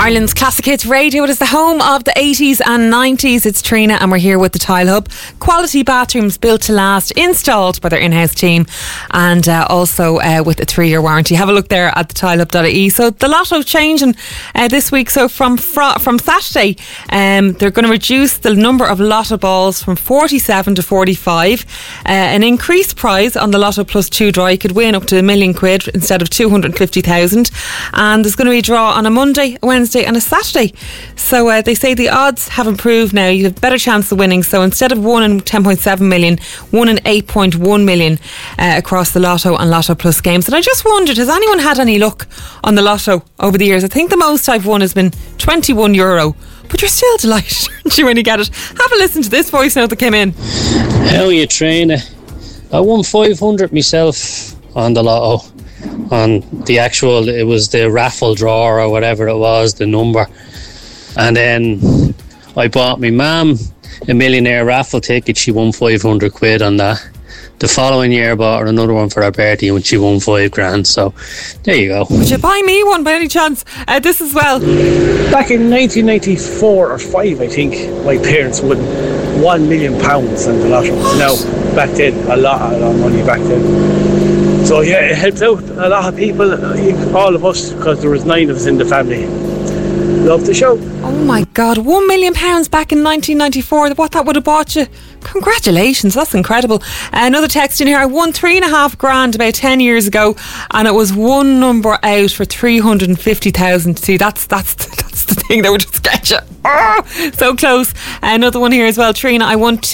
Ireland's Classic Hits Radio. It is the home of the 80s and 90s. It's Trina and we're here with the Tile Hub. Quality bathrooms built to last, installed by their in-house team, and also with a 3-year warranty. Have a look there at thetilehub.ie. So the lotto changing this week. So from Saturday, they're going to reduce the number of lotto balls from 47 to 45. An increased prize on the Lotto Plus 2 draw. You could win up to £1 million instead of 250,000. And there's going to be a draw on a Monday, a Wednesday and a Saturday. So they say the odds have improved now. You have a better chance of winning. So instead of 1 in 10.7 million, 1 in 8.1 million across the Lotto and Lotto Plus games. And I just wondered, has anyone had any luck on the Lotto over the years? I think the most I've won has been €21. But you're still delighted, aren't you, when you get it? Have a listen to this voice note that came in. How are you, Trina? I won 500 myself on the Lotto. On the actual, it was the raffle draw or whatever it was, the number. And then I bought my mum a millionaire raffle ticket. She won 500 quid on that. The following year I bought her another one for her birthday and she won £5,000. So there you go. Would you buy me one by any chance? This as well. Back in 1994 or 5, I think, my parents won £1 million on the Lotto. Now, back then, a lot of money back then. So yeah, it helped out a lot of people, all of us, because there was 9 of us in the family. Love the show. Oh my God, £1 million back in 1994. What that would have bought you. Congratulations, that's incredible. Another text in here. I won $3,500 about 10 years ago, and it was one number out for 350,000. See, that's the thing that would just get you. Oh, so close. Another one here as well, Trina. I won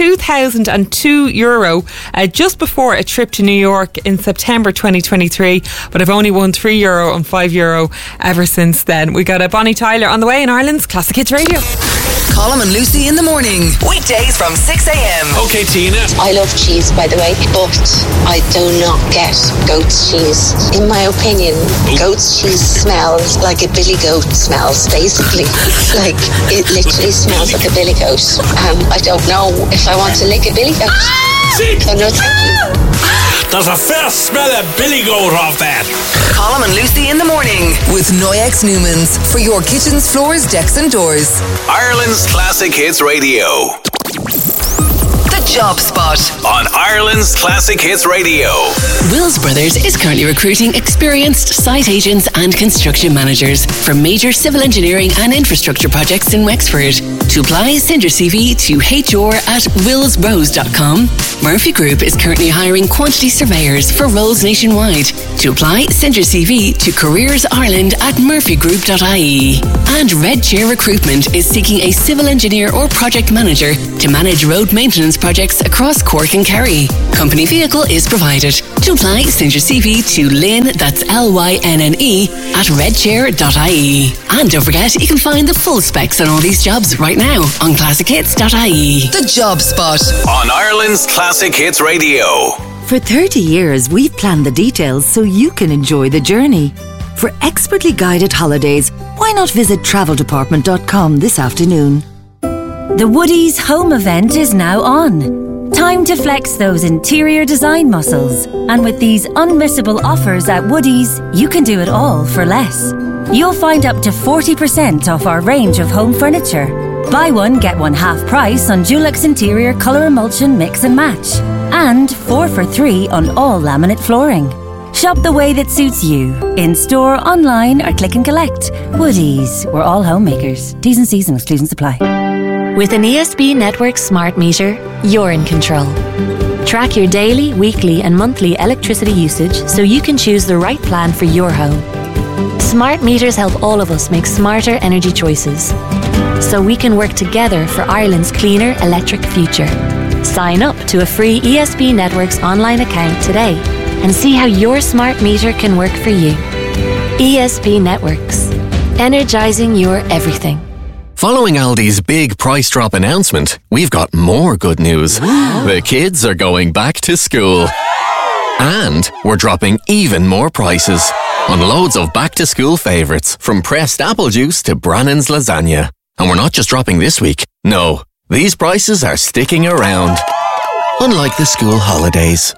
€2,002 just before a trip to New York in September 2023, but I've only won €3 and €5 ever since then. We got a Bonnie Tyler on the way in Ireland's Classic Hits Radio. Colm and Lucy in the morning, weekdays from 6 a.m. Okay, Tina. I love cheese, by the way, but I do not get goat's cheese. In my opinion, goat's cheese smells like a billy goat smells, basically. Like, it literally smells like a billy goat. I don't know if I want to lick a billy goat. So no, thank you. There's a fair smell of billy goat off that. Colm and Lucy in the morning with Noyex Newmans for your kitchens, floors, decks and doors. Ireland's Classic Hits Radio. The Job Spot on Ireland's Classic Hits Radio. Wills Brothers is currently recruiting experienced site agents and construction managers for major civil engineering and infrastructure projects in Wexford. To apply, send your CV to hr@willsrose.com. Murphy Group is currently hiring quantity surveyors for roles nationwide. To apply, send your CV to careersireland@murphygroup.ie. And Red Chair Recruitment is seeking a civil engineer or project manager to manage road maintenance projects across Cork and Kerry. Company vehicle is provided. To apply, send your CV to Lynn, that's LYNNE, @redchair.ie. And don't forget, you can find the full specs on all these jobs right now on classichits.ie. The Job Spot on Ireland's Classic Hits Radio. For 30 years, we've planned the details so you can enjoy the journey. For expertly guided holidays, why not visit traveldepartment.com this afternoon? The Woodies home event is now on. Time to flex those interior design muscles. And with these unmissable offers at Woodies, you can do it all for less. You'll find up to 40% off our range of home furniture. Buy one, get one half price on Dulux Interior Colour Emulsion Mix and Match. And 4 for 3 on all laminate flooring. Shop the way that suits you. In store, online or click and collect. Woodies, we're all homemakers. T's and C's and exclusions apply. With an ESB Network smart meter, you're in control. Track your daily, weekly and monthly electricity usage so you can choose the right plan for your home. Smart meters help all of us make smarter energy choices, so we can work together for Ireland's cleaner electric future. Sign up to a free ESB Networks online account today and see how your smart meter can work for you. ESB Networks. Energising your everything. Following Aldi's big price drop announcement, we've got more good news. The kids are going back to school. And we're dropping even more prices on loads of back-to-school favourites, from pressed apple juice to Brannan's lasagna. And we're not just dropping this week. No, these prices are sticking around. Unlike the school holidays.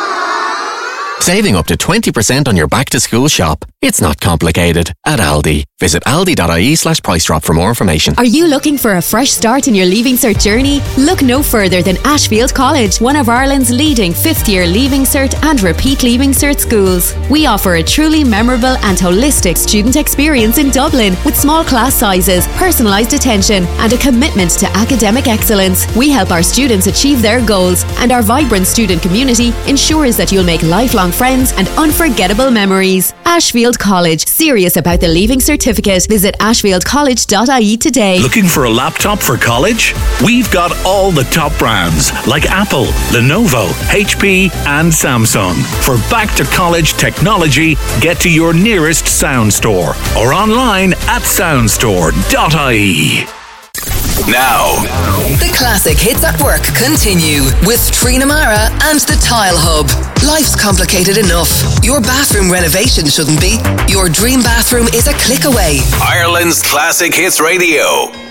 Saving up to 20% on your back-to-school shop. It's not complicated at Aldi. Visit aldi.ie/price drop for more information. Are you looking for a fresh start in your Leaving Cert journey? Look no further than Ashfield College, one of Ireland's leading fifth-year Leaving Cert and repeat Leaving Cert schools. We offer a truly memorable and holistic student experience in Dublin with small class sizes, personalised attention and a commitment to academic excellence. We help our students achieve their goals, and our vibrant student community ensures that you'll make lifelong friends and unforgettable memories. Ashfield College, serious about the Leaving Certificate. Visit ashfieldcollege.ie today. Looking for a laptop for college? We've got all the top brands like Apple, Lenovo, HP and Samsung. For back to college technology, get to your nearest Sound Store or online at soundstore.ie. Now, the classic hits at work continue with Trina Mara and the Tile Hub. Life's complicated enough. Your bathroom renovation shouldn't be. Your dream bathroom is a click away. Ireland's Classic Hits Radio.